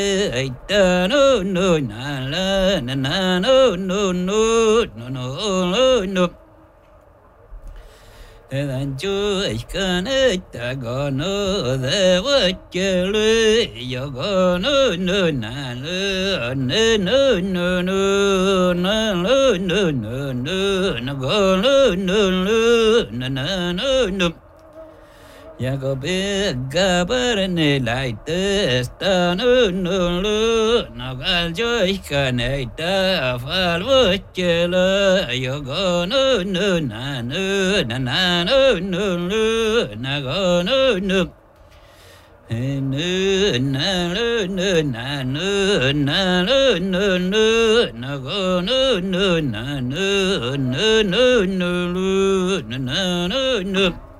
no no na la na na no no no no no no and you can it go no the what you go no no na no no no no no no no no no go no no no no no no ya go big gabarne light sta no no no no gal joy caneta fal vochela yo go no no na no na na no no no na go no no no na no no na no na no no no na go no no na no no no no no no no